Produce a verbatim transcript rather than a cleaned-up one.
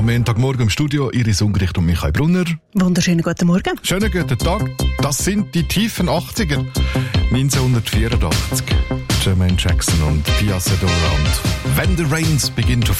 Am Montagmorgen im Studio Iris Ungericht und Michael Brunner. Wunderschönen guten Morgen. Schönen guten Tag. Das sind die tiefen achtziger. neunzehnhundertvierundachtzig. Jermaine Jackson und Pia Sedora und When the Rains Begin to